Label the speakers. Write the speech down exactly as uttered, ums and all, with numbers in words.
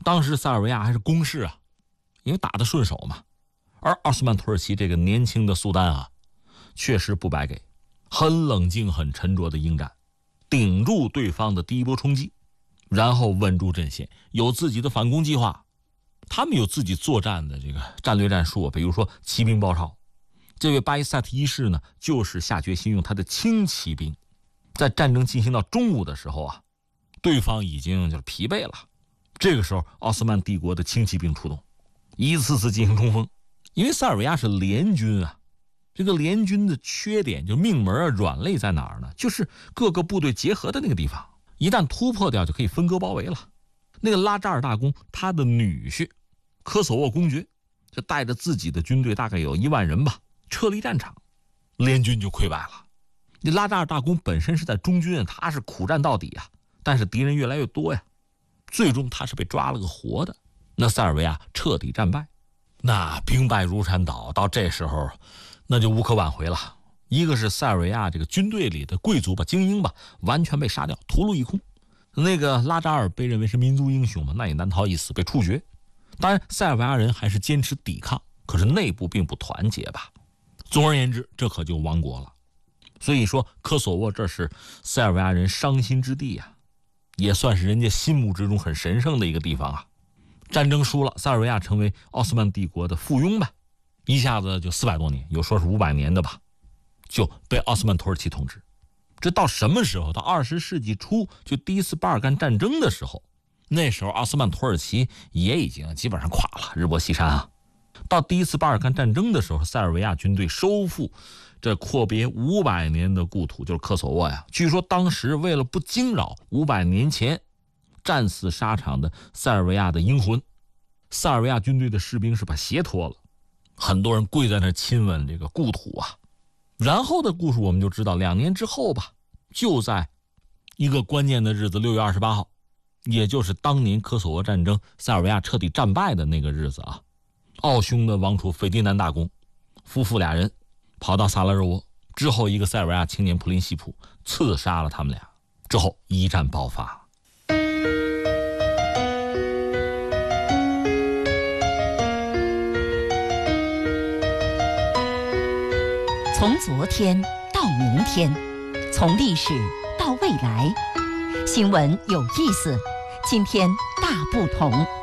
Speaker 1: 当时塞尔维亚还是攻势啊，因为打得顺手嘛。而奥斯曼土耳其这个年轻的苏丹啊，确实不白给，很冷静很沉着的应战，顶住对方的第一波冲击，然后稳住阵线，有自己的反攻计划。他们有自己作战的这个战略战术，比如说骑兵包抄。这位巴伊萨特一世呢，就是下决心用他的轻骑兵。在战争进行到中午的时候啊，对方已经就是疲惫了。这个时候，奥斯曼帝国的轻骑兵出动，一次次进行冲锋。因为塞尔维亚是联军啊，这个联军的缺点就命门啊软肋在哪儿呢？就是各个部队结合的那个地方，一旦突破掉就可以分割包围了。那个拉扎尔大公他的女婿科索沃公爵就带着自己的军队，大概有一万人吧，撤离战场，联军就溃败了。那拉扎尔大公本身是在中军，他是苦战到底啊，但是敌人越来越多呀，最终他是被抓了个活的。那塞尔维亚彻底战败，那兵败如山倒，到这时候那就无可挽回了。一个是塞尔维亚这个军队里的贵族吧、精英吧，完全被杀掉，屠戮一空。那个拉扎尔被认为是民族英雄嘛，那也难逃一死，被处决。当然塞尔维亚人还是坚持抵抗，可是内部并不团结吧。总而言之，这可就亡国了。所以说科索沃这是塞尔维亚人伤心之地啊，也算是人家心目之中很神圣的一个地方啊。战争输了，塞尔维亚成为奥斯曼帝国的附庸吧，一下子就四百多年，有说是五百年的吧，就被奥斯曼土耳其统治。这到什么时候？到二十世纪初，就第一次巴尔干战争的时候，那时候奥斯曼土耳其也已经基本上垮了，日薄西山啊。到第一次巴尔干战争的时候，塞尔维亚军队收复这阔别五百年的故土，就是科索沃呀。据说当时为了不惊扰五百年前战死沙场的塞尔维亚的英魂，塞尔维亚军队的士兵是把鞋脱了，很多人跪在那亲吻这个故土啊。然后的故事我们就知道，两年之后吧，就在一个关键的日子，六月二十八号，也就是当年科索沃战争塞尔维亚彻底战败的那个日子啊，奥匈的王储斐迪南大公夫妇俩人跑到萨拉热窝，之后一个塞尔维亚青年普林西普刺杀了他们俩，之后一战爆发。
Speaker 2: 从昨天到明天，从历史到未来，新闻有意思，今天大不同。